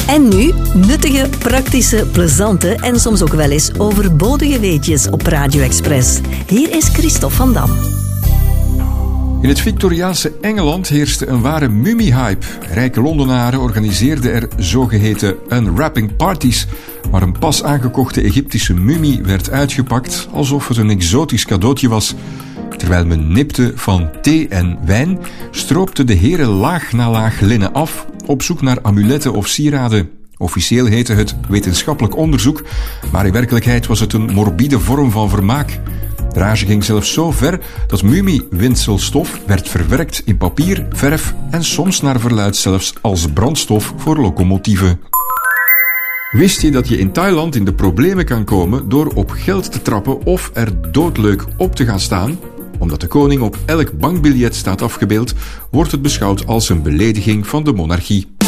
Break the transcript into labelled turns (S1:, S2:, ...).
S1: En nu nuttige, praktische, plezante en soms ook wel eens overbodige weetjes op Radio Express. Hier is Christophe van Dam.
S2: In het Victoriaanse Engeland heerste een ware mummie-hype. Rijke Londenaren organiseerden er zogeheten unwrapping parties, waar een pas aangekochte Egyptische mummie werd uitgepakt alsof het een exotisch cadeautje was. Terwijl men nipte van thee en wijn, stroopten de heren laag na laag linnen af, op zoek naar amuletten of sieraden. Officieel heette het wetenschappelijk onderzoek, maar in werkelijkheid was het een morbide vorm van vermaak. De rage ging zelfs zo ver dat mummie-windselstof werd verwerkt in papier, verf en soms naar verluidt zelfs als brandstof voor locomotieven. Wist je dat je in Thailand in de problemen kan komen door op geld te trappen of er doodleuk op te gaan staan? Omdat de koning op elk bankbiljet staat afgebeeld, wordt het beschouwd als een belediging van de monarchie.